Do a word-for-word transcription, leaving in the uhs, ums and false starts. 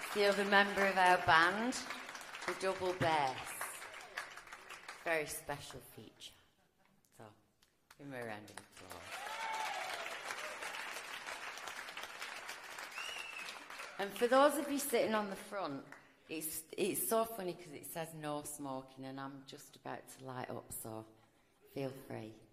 The other member of our band, the double bass. Very special feature. So, give him a round of applause. And for those of you sitting on the front, it's it's so funny because it says no smoking, and I'm just about to light up, so feel free.